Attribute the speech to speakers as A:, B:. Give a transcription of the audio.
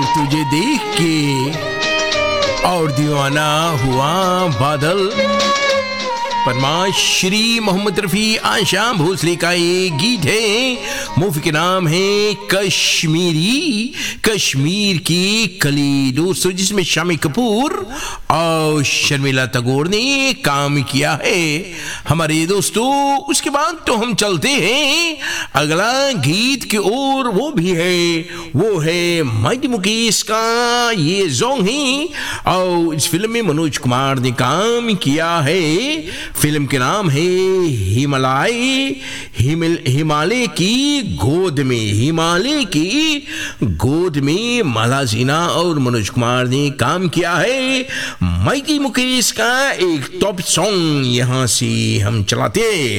A: तुझे देख के और दीवाना हुआ बादल। पद्माश्री मोहम्मद रफ़ी आशा भोसले का ये गीत है। मूवी के नाम है कश्मीरी, कश्मीर की कली दोस्तों, जिसमें शामी कपूर और शर्मिला टैगोर ने काम किया है हमारे दोस्तों। उसके बाद तो हम चलते हैं अगला गीत की ओर। वो है माइटी मुकेश का ये सॉन्ग है और इस फिल्म में मनोज कुमार ने काम किया है। फिल्म के नाम है हिमालय की गोद में। हिमालय की गोद में माला सिन्हा और मनोज कुमार ने काम किया है। माइटी मुकेश का एक टॉप सॉन्ग यहां से हम चलाते हैं।